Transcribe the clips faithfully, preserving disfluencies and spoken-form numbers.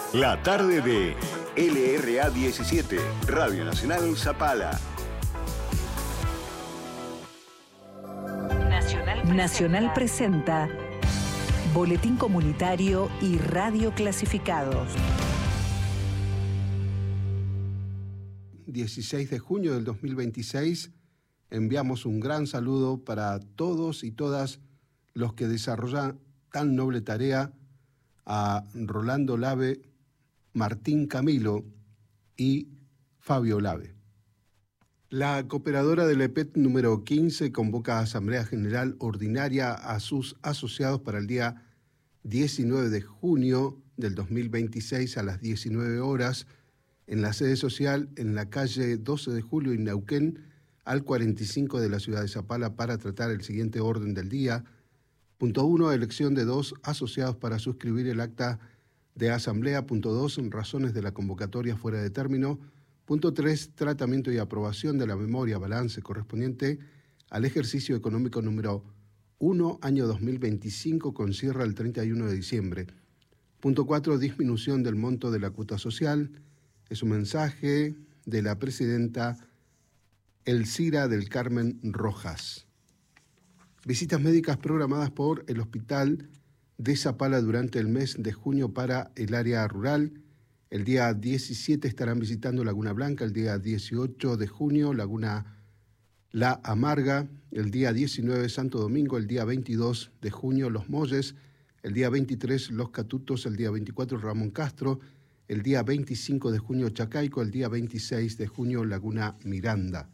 La tarde de L R A diecisiete, Radio Nacional Zapala. Nacional, Nacional presenta Boletín Comunitario y Radio Clasificados. dieciséis de junio del dos mil veintiséis, enviamos un gran saludo para todos y todas los que desarrollan tan noble tarea, a Rolando Lave, Martín Camilo y Fabio Lave. La cooperadora del E P E T número quince convoca a Asamblea General Ordinaria a sus asociados para el día diecinueve de junio del dos mil veintiséis a las diecinueve horas en la sede social en la calle doce de julio en Neuquén, al cuarenta y cinco de la ciudad de Zapala, para tratar el siguiente orden del día. Punto uno, elección de dos asociados para suscribir el acta de asamblea. Punto dos, razones de la convocatoria fuera de término. Punto tres, tratamiento y aprobación de la memoria balance correspondiente al ejercicio económico número uno, año dos mil veinticinco, con cierre el treinta y uno de diciembre. Punto cuatro, disminución del monto de la cuota social. Es un mensaje de la presidenta Elcira del Carmen Rojas. Visitas médicas programadas por el Hospital de Zapala durante el mes de junio para el área rural. El día diecisiete estarán visitando Laguna Blanca, el día dieciocho de junio Laguna La Amarga, el día diecinueve Santo Domingo, el día veintidós de junio Los Molles, el día veintitrés Los Catutos, el día veinticuatro Ramón Castro, el día veinticinco de junio Chacaico, el día veintiséis de junio Laguna Miranda.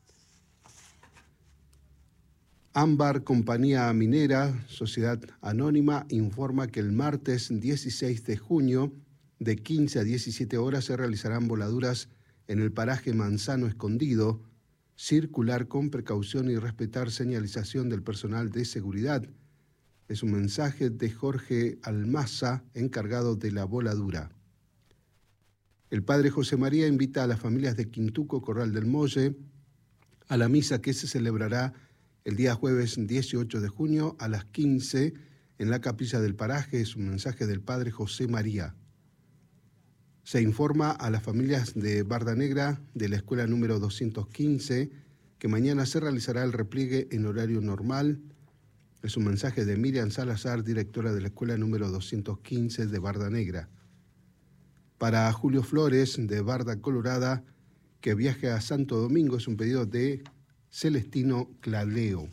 Ámbar Compañía Minera, Sociedad Anónima, informa que el martes dieciséis de junio, de quince a diecisiete horas, se realizarán voladuras en el paraje Manzano Escondido. Circular con precaución y respetar señalización del personal de seguridad. Es un mensaje de Jorge Almaza, encargado de la voladura. El padre José María invita a las familias de Quintuco, Corral del Molle, a la misa que se celebrará el día jueves dieciocho de junio a las quince en la capilla del paraje. Es un mensaje del padre José María. Se informa a las familias de Barda Negra de la escuela número doscientos quince que mañana se realizará el repliegue en horario normal. Es un mensaje de Miriam Salazar, directora de la escuela número doscientos quince de Barda Negra. Para Julio Flores, de Barda Colorada, que viaje a Santo Domingo, es un pedido de Celestino Cladeo.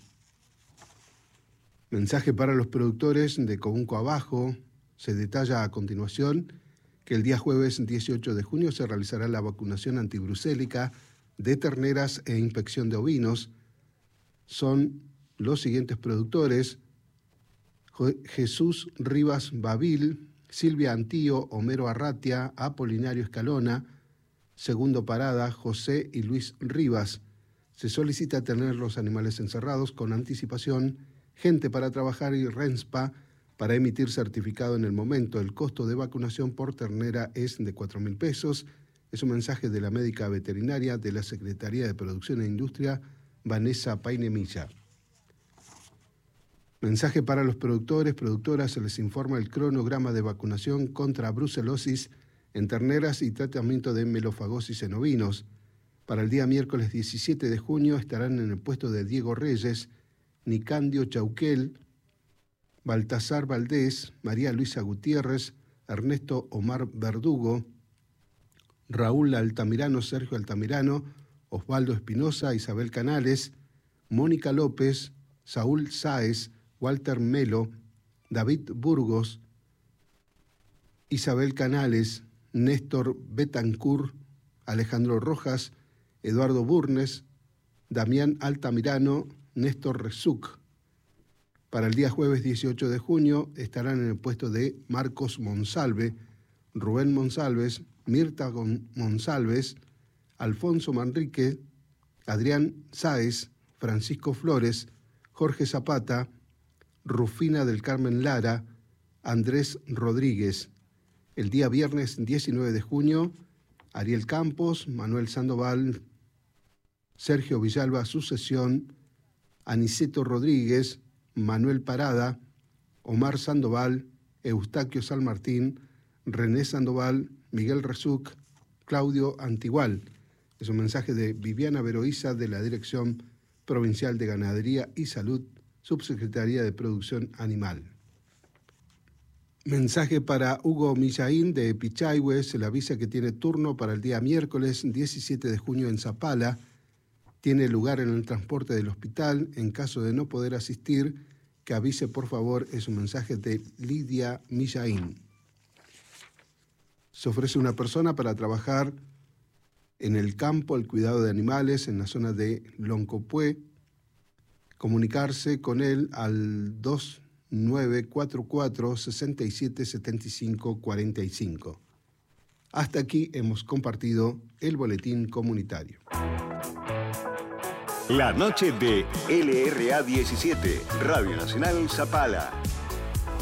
Mensaje para los productores de Cobunco Abajo. Se detalla a continuación que el día jueves dieciocho de junio se realizará la vacunación antibrucélica de terneras e inspección de ovinos. Son los siguientes productores: Jesús Rivas Babil, Silvia Antío, Homero Arratia, Apolinario Escalona, Segundo Parada, José y Luis Rivas. Se solicita tener los animales encerrados con anticipación, gente para trabajar y RENSPA para emitir certificado en el momento. El costo de vacunación por ternera es de cuatro mil pesos. Es un mensaje de la médica veterinaria de la Secretaría de Producción e Industria, Vanessa Painemilla. Mensaje para los productores, productoras. Se les informa el cronograma de vacunación contra brucelosis en terneras y tratamiento de melofagosis en ovinos. Para el día miércoles diecisiete de junio estarán en el puesto de Diego Reyes, Nicandio Chauquel, Baltasar Valdés, María Luisa Gutiérrez, Ernesto Omar Verdugo, Raúl Altamirano, Sergio Altamirano, Osvaldo Espinosa, Isabel Canales, Mónica López, Saúl Sáez, Walter Melo, David Burgos, Isabel Canales, Néstor Betancur, Alejandro Rojas, Eduardo Burnes, Damián Altamirano, Néstor Rezuc. Para el día jueves dieciocho de junio estarán en el puesto de Marcos Monsalve, Rubén Monsalves, Mirta Monsalves, Alfonso Manrique, Adrián Sáez, Francisco Flores, Jorge Zapata, Rufina del Carmen Lara, Andrés Rodríguez. El día viernes diecinueve de junio, Ariel Campos, Manuel Sandoval, Sergio Villalba, Sucesión, Aniceto Rodríguez, Manuel Parada, Omar Sandoval, Eustaquio San Martín, René Sandoval, Miguel Rezuc, Claudio Antigual. Es un mensaje de Viviana Veroiza de la Dirección Provincial de Ganadería y Salud, Subsecretaría de Producción Animal. Mensaje para Hugo Millaín de Pichahue. Se le avisa que tiene turno para el día miércoles diecisiete de junio en Zapala. Tiene lugar en el transporte del hospital. En caso de no poder asistir, que avise por favor. Es un mensaje de Lidia Millaín. Se ofrece una persona para trabajar en el campo, el cuidado de animales en la zona de Loncopué. Comunicarse con él al dos nueve cuatro cuatro, seis siete siete cinco cuatro cinco. Hasta aquí hemos compartido el boletín comunitario. La noche de L R A diecisiete, Radio Nacional Zapala.